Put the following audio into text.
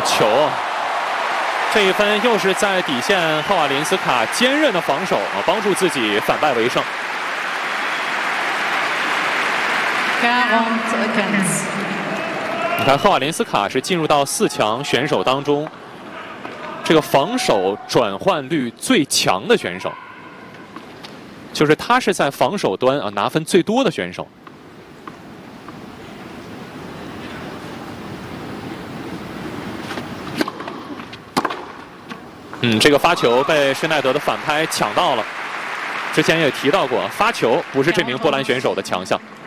球。这一分又是在底线，赫瓦林斯卡坚韧的防守帮助自己反败为胜。你看，赫瓦林斯卡是进入到4强选手当中，这个防守转换率最强的选手，就是他是在防守端拿分最多的选手。这个发球被施耐德的反拍抢到了。之前也提到过，发球不是这名波兰选手的强项。